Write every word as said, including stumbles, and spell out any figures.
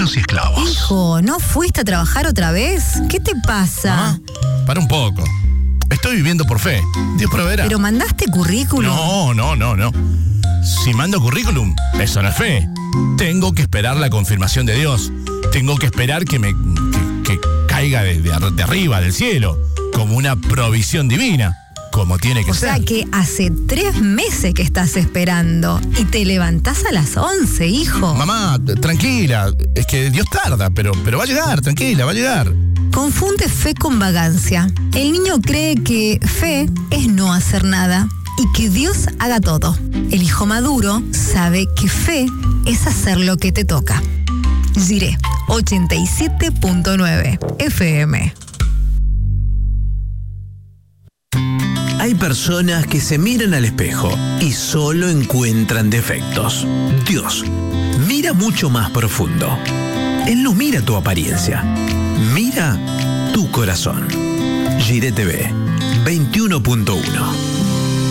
obreros y esclavos. Hijo, ¿no fuiste a trabajar otra vez? ¿Qué te pasa? Mamá, para un poco. Estoy viviendo por fe. Dios proveerá. ¿Pero mandaste currículum? No, no, no, no. Si mando currículum, eso no es fe. Tengo que esperar la confirmación de Dios. Tengo que esperar que me que, que caiga de, de, de arriba, del cielo, como una provisión divina, como tiene que o ser. O sea que hace tres meses que estás esperando y te levantás a las once, hijo. Mamá, tranquila, es que Dios tarda, pero, pero va a llegar, tranquila, va a llegar. Confunde fe con vagancia. El niño cree que fe es no hacer nada y que Dios haga todo. El hijo maduro sabe que fe es hacer lo que te toca. Giré ochenta y siete punto nueve F M. Hay personas que se miran al espejo y solo encuentran defectos. Dios mira mucho más profundo. Él no mira tu apariencia, mira tu corazón. Giré T V veintiuno punto uno.